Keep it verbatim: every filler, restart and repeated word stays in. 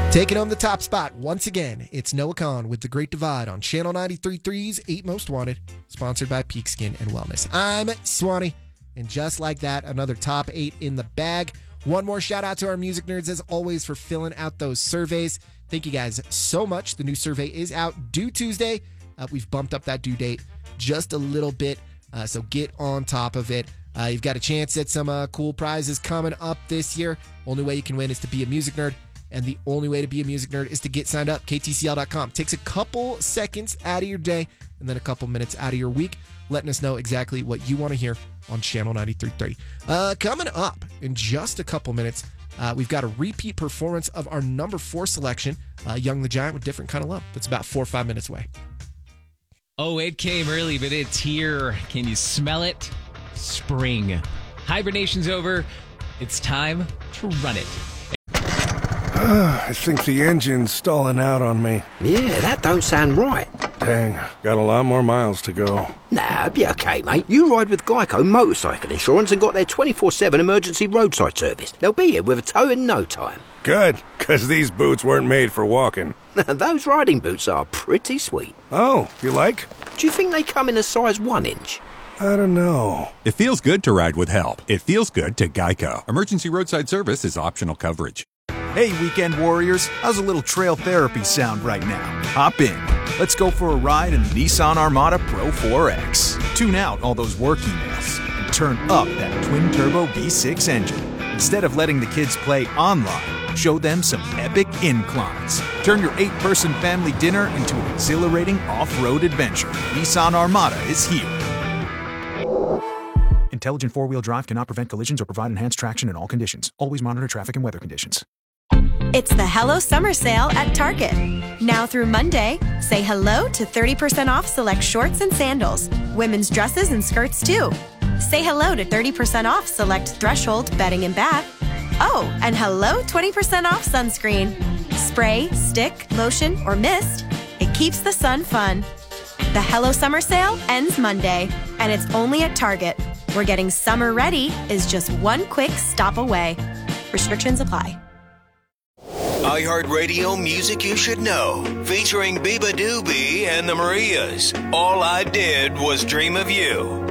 Taking home the top spot once again, it's Noah Kahn with The Great Divide on Channel ninety-three point three's Eight Most Wanted, sponsored by Peak Skin and Wellness. I'm Swanee, and just like that, another top eight in the bag. One more shout out to our music nerds, as always, for filling out those surveys. Thank you guys so much. The new survey is out due Tuesday. Uh, we've bumped up that due date just a little bit, uh, so get on top of it. Uh, you've got a chance at some uh, cool prizes coming up this year. Only way you can win is to be a music nerd. And the only way to be a music nerd is to get signed up. K T C L dot com. Takes a couple seconds out of your day and then a couple minutes out of your week, letting us know exactly what you want to hear on Channel ninety-three point three. Uh, coming up in just a couple minutes, uh, we've got a repeat performance of our number four selection, uh, Young the Giant with Different Kind of Love. That's about four or five minutes away. Oh, it came early, but it's here. Can you smell it? Spring. Hibernation's over. It's time to run it. I think the engine's stalling out on me. Yeah, that don't sound right. Dang, got a lot more miles to go. Nah, be okay, mate. You ride with Geico Motorcycle Insurance and got their twenty-four seven emergency roadside service. They'll be here with a tow in no time. Good, because these boots weren't made for walking. Those riding boots are pretty sweet. Oh, you like? Do you think they come in a size one inch? I don't know. It feels good to ride with help. It feels good to Geico. Emergency roadside service is optional coverage. Hey, weekend warriors, how's a little trail therapy sound right now? Hop in. Let's go for a ride in the Nissan Armada Pro four X. Tune out all those work emails and turn up that twin-turbo V six engine. Instead of letting the kids play online, show them some epic inclines. Turn your eight-person family dinner into an exhilarating off-road adventure. Nissan Armada is here. Intelligent four-wheel drive cannot prevent collisions or provide enhanced traction in all conditions. Always monitor traffic and weather conditions. It's the Hello Summer Sale at Target. Now through Monday, say hello to thirty percent off select shorts and sandals, women's dresses and skirts too. Say hello to thirty percent off select Threshold bedding and bath. Oh, and hello twenty percent off sunscreen. Spray, stick, lotion, or mist, it keeps the sun fun. The Hello Summer Sale ends Monday, and it's only at Target, where getting summer ready is just one quick stop away. Restrictions apply. iHeartRadio Music You Should Know, featuring Biba Doobie and the Marias. All I Did Was Dream of You.